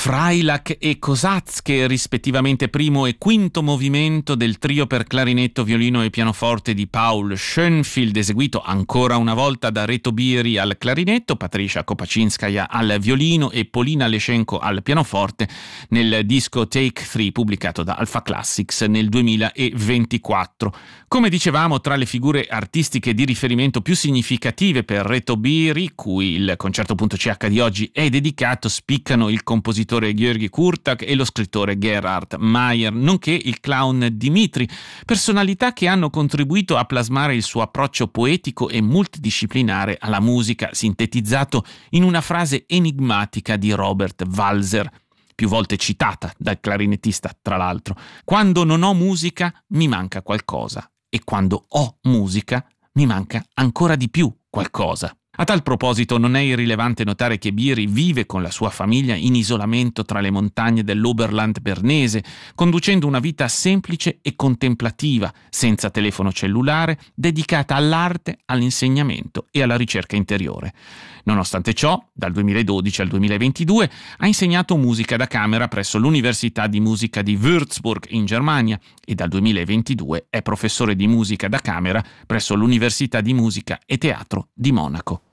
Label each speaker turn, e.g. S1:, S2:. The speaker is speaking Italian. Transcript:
S1: Freilich e Kosatzke, rispettivamente primo e quinto movimento del trio per clarinetto, violino e pianoforte di Paul Schoenfield, eseguito ancora una volta da Reto Biri al clarinetto, Patricia Kopaczynskaja al violino e Polina Leschenko al pianoforte, nel disco Take 3 pubblicato da Alpha Classics nel 2024. Come dicevamo, tra le figure artistiche di riferimento più significative per Reto Biri, cui il Concerto.ch di oggi è dedicato, spiccano il compositore György Kurtak e lo scrittore Gerhard Meyer, nonché il clown Dimitri, personalità che hanno contribuito a plasmare il suo approccio poetico e multidisciplinare alla musica, sintetizzato in una frase enigmatica di Robert Walser, più volte citata dal clarinettista tra l'altro: quando non ho musica mi manca qualcosa, e quando ho musica mi manca ancora di più qualcosa. A tal proposito non è irrilevante notare che Biri vive con la sua famiglia in isolamento tra le montagne dell'Oberland bernese, conducendo una vita semplice e contemplativa, senza telefono cellulare, dedicata all'arte, all'insegnamento e alla ricerca interiore. Nonostante ciò, dal 2012 al 2022 ha insegnato musica da camera presso l'Università di Musica di Würzburg in Germania e dal 2022 è professore di musica da camera presso l'Università di Musica e Teatro di Monaco.